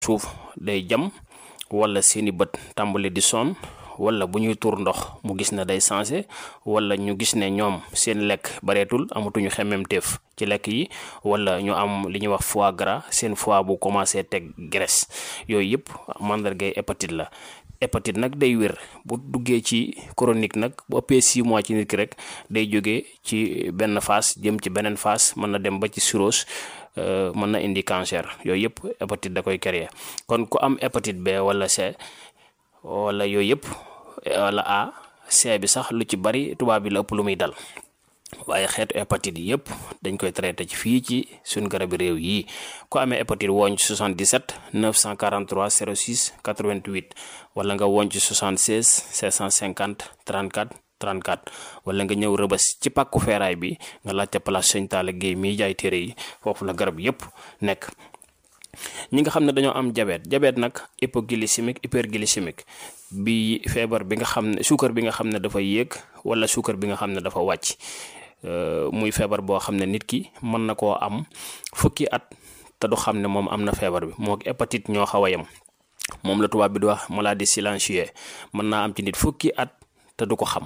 suuf day jam wala seeni bët tàmbali di sonn wala bu ñuy tuur ndox mu gis ne day sensé wala ñu gis ne ñoom seen lekk bareetul amatuñu xemmemteef ci lekk yi wala ñu am li ñuy wax foie gras seen foie bu commencé teg graisse yooyu yëpp mandargay hépatite la. hépatite nag day wér bu duggee ci chronique nag bu ëppee 6 mois ci nit ki rek day jógee ci benn phase jëm ci beneen phase mën na dem ba ci cirrhose mën na indi cancer yooyu yëpp hépatite da koy créer kon ku am hépatite B wala C wala yooyu yëpp wala A C bi sax lu ci bari tubaab bi la ëpp lu muy dal waaye xeetu hépatite yi yëpp dañ koy traité ci fii ci suñ garabi réew yi ku amee hépatite wooñ ci 77 943 06 88 wala nga wooñ ci 76 750 34 34 wala nga ñëw rëbës ci pàkku feeraay bi nga laajte place Sëñ Talla Guèye miy jaay téere yi foofu la garab yëpp nekk. ñi nga xam ne dañoo am diabète nag hypoglycémique hyperglycémique bi feebar bi nga xam ne suukar bi nga xam ne dafa yéeg wala suukar bi nga xam ne dafa wàcc muy feebar boo xam ne nit ki mën na koo am fukki at te du xam ne moom am na feebar bi moo hépatite ñoo xaw a yem moom la tubaab bi di wax maladie silencieuse mën naa am ci nit fukki at te du ko xam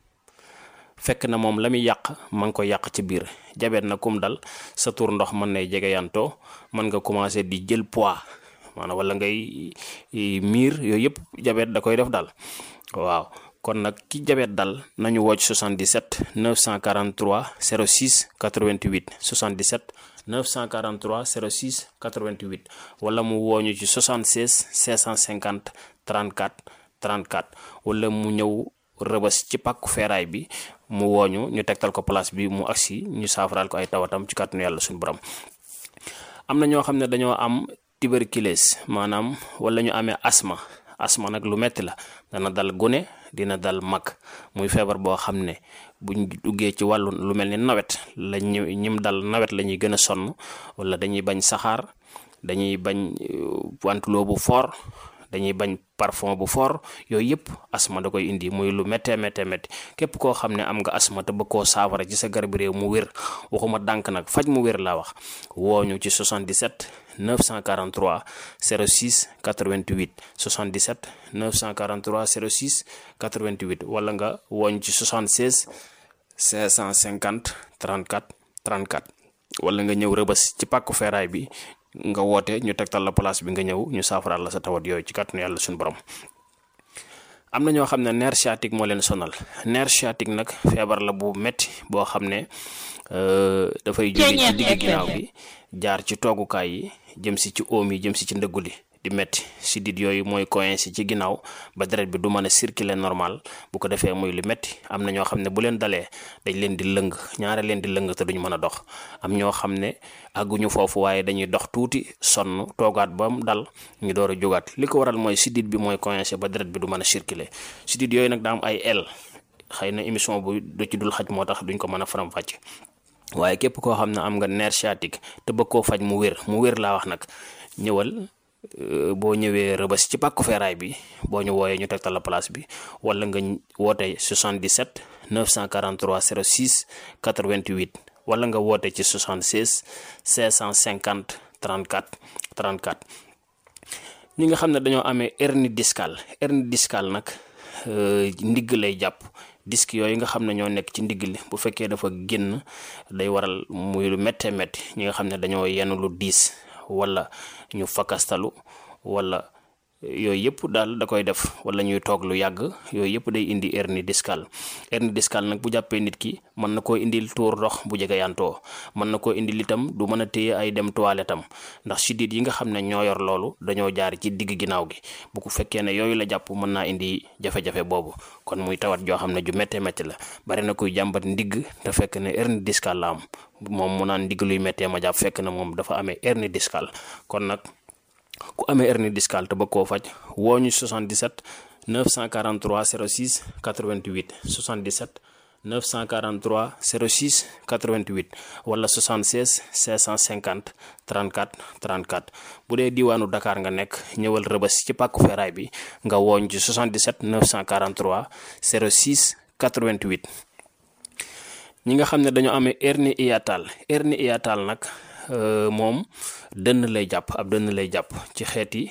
fekk na moom la muy yàq ma ngi ko yàq ci biir. diabète na kum dal sa tur ndox mën nay jegeyantoo mën nga commencé di jël poids maanaam wala ngay miir yooyu yëpp diabète da koy def dal waaw kon nag ki diabète dal nañu woo ci 77 943 06 88 77 943 06 88 wala mu wooñu ci 76 650 34 34 wala mu ñëw rëbës ci pàkku feeraay bi mu wooñu ñu tegtal ko place bi mu agsi ñu saafaraal ko ay tawatam ci kàttanu yàlla suñu borom. am na ñoo xam ne dañoo am tuberculose maanaam wala ñu amee asma nag lu metti la dana dal gune dina dal mag muy feebar boo xam ne buñ duggee ci wàllu lu mel ni nawet la ñim dal nawet la ñuy gën a sonn wala dañuy bañ saxaar dañuy bañ wantuloo bu fort dañuy bañ parfum bu fort yooyu yëpp asma da koy indi muy lu méttee képp koo xam ne am nga asma te bëgg koo saafara ci sa garab réew mu wér waxuma dànk nag faj mu wér laa wax wooñu ci 77 943 06 88 77 943 06 88 wala nga wooñ ci 76 550 34 34 wala nga ñëw rëbës ci pàkku feeraay bi nga woote ñu tegtal la place bi nga ñëw ñu saafaraal la sa tawat yooyu ci kàttanu yàlla suñu borom. am na ñoo xam ne nerf sciatique moo leen sonal nerf sciatique nag feebar la bu metti boo xam ne dafay jóge ci digg ginnaaw bi jaar ci toogukaay yi jëm si ci oom yi jëm si ci ndëggu li di metti sidit yooyu mooy coincé ci ginnaaw ba deret bi du mën a circuler normal bu ko defee muy lu metti am na ñoo xam ne bu leen dalee dañ leen di lëng ñaare leen di lëng te duñ mën a dox am ñoo xam ne àgguñu foofu waaye dañuy dox tuuti sonn toogaat ba mu dal ñu door a jógaat li ko waral mooy sidit bi mooy coincé ba deret bi du mën a circuler sidit yooyu nag daa am ay el xëy na émission bu du ci dul xaj moo tax duñ ko mën a faram-fàcce waaye képp koo xam ne am nga nerf sciatique te bëgg koo faj mu wér laa wax nag ñëwal boo ñëwee rëbës ci pàkku feeraay bi boo ñu wooyee ñu tegtal la place bi wala nga woote 77 943 06 88 wala nga woote ci 76 550 34 34 ñi nga xam ne dañoo amee hernie discale nag ndigg lay jàpp disque yooyu nga xam ne ñoo nekk ci ndigg li bu fekkee dafa génn day waral muy lu méttee métti ñi nga xam ne dañoo yenn lu diis wala ñu fakastalu wala yooyu yëpp daal da koy def wala ñuy toog lu yàgg yooyu yëpp day indi hernie discale nag bu jàppee nit ki mën na koo indil tuur ndox bu jege yantoo mën na koo indil itam du mën a téye ay dem toilette am ndax sidit yi nga xam ne ñoo yor loolu dañoo jaar ci digg ginnaaw gi bu ko fekkee ne yooyu la jàpp mën naa indi jafe-jafe boobu kon muy tawat joo xam ne ju méttee métti la bari na kuy jàmbat ndigg te fekk ne hernie discale la am moom mu naan ndigg luy méttee ma jàpp fekk na moom dafa amee hernie discale kon nag ku amee hernie discale te bëgg koo faj woo ñu 77 943 06 88 77 943 06 88 wala 76 550 34 34 bu dee diwaanu Dakar nga nekk ñëwal rëbës ci pàkku feeraay bi nga wooñ ci 77 943 06 88 ñi nga xam ne dañoo amee hernie hiatale nag moom dënn lay jàpp ab dënn lay jàpp ci xeeti